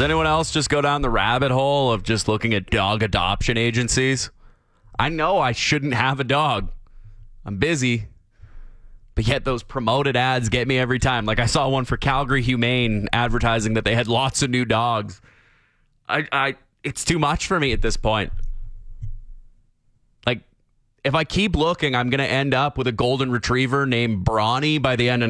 anyone else just go down the rabbit hole of just looking at dog adoption agencies? I know I shouldn't have a dog. I'm busy. But yet those promoted ads get me every time. Like I saw one for Calgary Humane advertising that they had lots of new dogs. It's too much for me at this point. Like, if I keep looking, I'm going to end up with a golden retriever named Brawny by the end of